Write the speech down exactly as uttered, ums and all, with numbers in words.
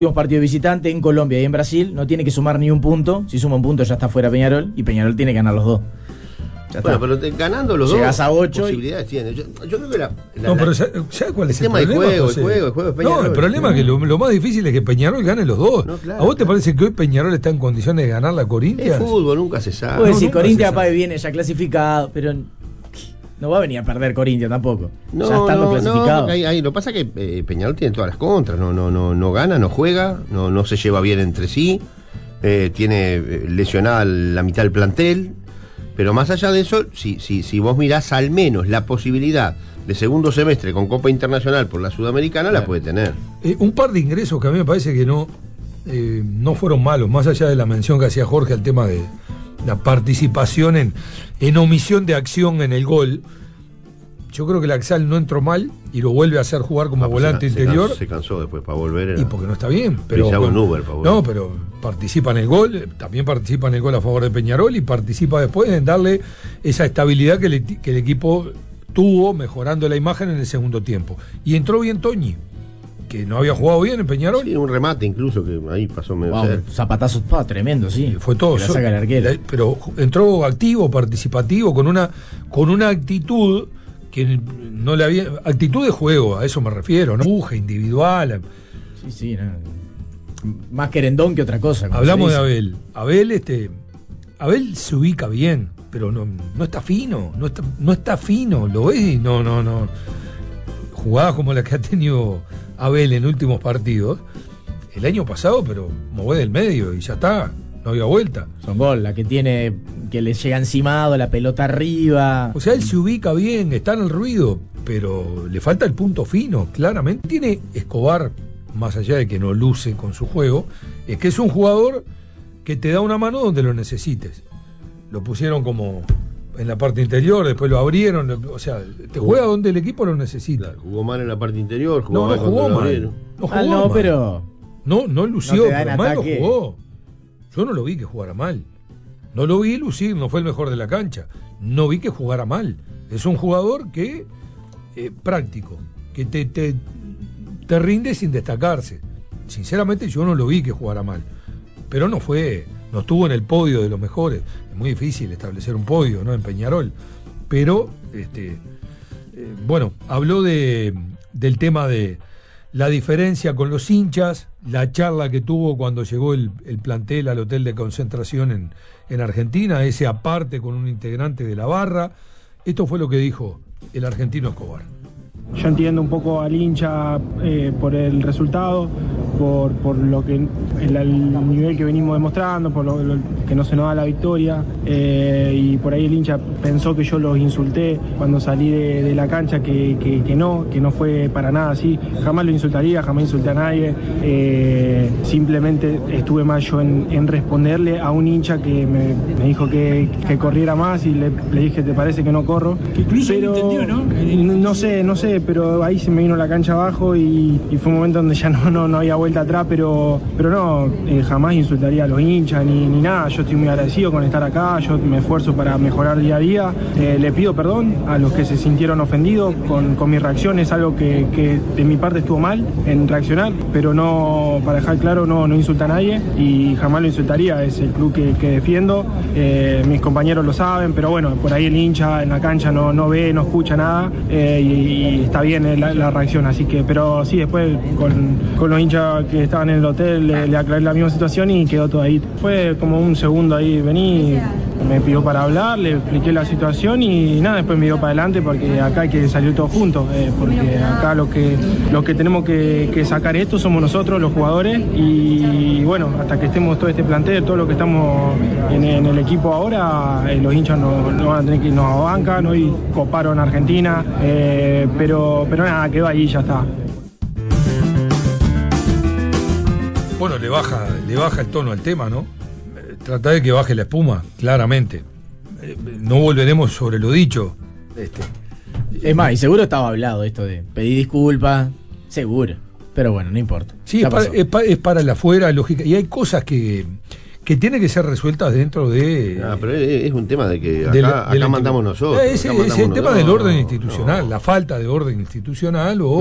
partido de visitante en Colombia y en Brasil, no tiene que sumar ni un punto. Si suma un punto ya está fuera Peñarol y Peñarol tiene que ganar los dos. Ya bueno, pero te, ganando los Llegas dos, a ocho posibilidades y... tiene. Yo, yo creo que la, la No, la, pero ¿sabes cuál es el, el tema del problema? juego, José? el juego, el juego de Peñarol. No, el problema es que lo, lo más difícil es que Peñarol gane los dos. No, claro, ¿A vos te claro. parece que hoy Peñarol está en condiciones de ganar la Corinthians? Es fútbol, nunca se sabe. Puede No, decir, nunca Corinthians se capaz sabe. que viene ya clasificado, pero no va a venir a perder Corinthians tampoco. No, ya estando no, clasificado. no, ahí, ahí, lo que pasa es que eh, Peñarol tiene todas las contras, no, no, no, no gana, no juega, no, no se lleva bien entre sí, eh, tiene eh, lesionada la mitad del plantel, pero más allá de eso, si, si, si vos mirás al menos la posibilidad de segundo semestre con Copa Internacional por la Sudamericana, claro, la puede tener. Eh, un par de ingresos que a mí me parece que no, eh, no fueron malos, más allá de la mención que hacía Jorge al tema de la participación en, en omisión de acción en el gol. Yo creo que Laxal no entró mal y lo vuelve a hacer jugar como ah, pues volante se, interior. Se cansó, se cansó después para volver. Era... Y porque no está bien. Pero, bueno, Uber para volver. No, pero participa en el gol, también participa en el gol a favor de Peñarol y participa después en darle esa estabilidad que, le, que el equipo tuvo mejorando la imagen en el segundo tiempo. Y entró bien Toñi, que no había jugado bien en Peñarol. Sí, un remate incluso que ahí pasó medio wow, cerca. Zapatazo oh, tremendo, sí. Fue todo. La saca el arquero. Pero entró activo, participativo, con una, con una actitud que no le había. Actitud de juego, a eso me refiero, ¿no? Empuje individual. Sí, sí, no. Más querendón que otra cosa. Hablamos de Abel. Abel, este. Abel se ubica bien, pero no, no está fino, no está, no está fino, lo ves y no, no, no. Jugadas como la que ha tenido Abel en últimos partidos, el año pasado, pero mové del medio y ya está, no había vuelta. Son gol, la que tiene, que le llega encimado, la pelota arriba. O sea, él se ubica bien, está en el ruido, pero le falta el punto fino, claramente. Tiene Escobar, más allá de que no luce con su juego, es que es un jugador que te da una mano donde lo necesites. Lo pusieron como en la parte interior, después lo abrieron, o sea, te juega donde el equipo lo necesita. Claro, jugó mal en la parte interior, jugó no, mal no jugó cuando lo mal. abrieron. No jugó ah, no, mal. pero No, no lució, no pero mal no ataque. jugó. Yo no lo vi que jugara mal. No lo vi lucir, no fue el mejor de la cancha. No vi que jugara mal. Es un jugador que eh, práctico, que te, te, te rinde sin destacarse. Sinceramente yo no lo vi que jugara mal. Pero no fue, no estuvo en el podio de los mejores. Es muy difícil establecer un podio, ¿no? En Peñarol. Pero, este, eh, bueno, habló de, del tema de la diferencia con los hinchas, la charla que tuvo cuando llegó el, el plantel al hotel de concentración en, en Argentina, ese aparte con un integrante de la barra. Esto fue lo que dijo el argentino Escobar. Yo entiendo un poco al hincha eh, por el resultado, por, por lo que el, el nivel que venimos demostrando, por lo, lo que no se nos da la victoria, eh, y por ahí el hincha pensó que yo los insulté cuando salí de, de la cancha, que, que, que no, que no fue para nada así. Jamás lo insultaría, jamás insulté a nadie. Eh, simplemente estuve más yo en, en responderle a un hincha que me, me dijo que, que corriera más y le, le dije, ¿te parece que no corro? Que incluso pero, entendió, ¿no? No, no sé, no sé. Pero ahí se me vino la cancha abajo y, y fue un momento donde ya no, no, no había vuelta atrás, pero, pero no, eh, jamás insultaría a los hinchas ni, ni nada. Yo estoy muy agradecido con estar acá, yo me esfuerzo para mejorar día a día. Eh, le pido perdón a los que se sintieron ofendidos con, con mi reacción, es algo que, que de mi parte estuvo mal en reaccionar, pero no, para dejar claro, no, no insulta a nadie y jamás lo insultaría, es el club que, que defiendo, eh, mis compañeros lo saben, pero bueno, por ahí el hincha en la cancha no, no ve, no escucha nada, eh, y, y está bien la, la reacción, así que, pero sí, después con, con los hinchas que estaban en el hotel le, le aclaré la misma situación y quedó todo ahí. Fue como un segundo ahí, vení, me pidió para hablar, le expliqué la situación y nada, después me dio para adelante porque acá hay que salir todos juntos, eh, porque acá lo que, lo que tenemos que, que sacar esto somos nosotros, los jugadores, y bueno, hasta que estemos todo este plantel, todo lo que estamos en, en el equipo ahora, eh, los hinchas no, no van a tener que irnos a banca, hoy coparon Argentina, eh, pero, pero nada, quedó ahí, ya está. Bueno, le baja, le baja el tono al tema, ¿no? Trata de que baje la espuma, claramente. Eh, no volveremos sobre lo dicho. Este. Es más, y seguro estaba hablado esto de pedir disculpas, seguro. Pero bueno, no importa. Sí, es para, es, para, es para la afuera, lógica. Y hay cosas que, que tienen que ser resueltas dentro de... Ah, pero es, es un tema de que acá, de la, acá de la, mandamos nosotros. Es, acá es mandamos el tema nosotros. del orden institucional, No. la falta de orden institucional o...